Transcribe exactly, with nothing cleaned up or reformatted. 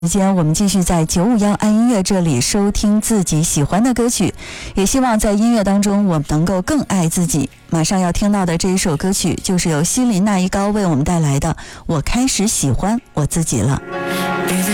时间我们继续在九五幺爱音乐这里收听自己喜欢的歌曲，也希望在音乐当中我们能够更爱自己。马上要听到的这一首歌曲就是由希林娜依高为我们带来的《我开始喜欢我自己了》。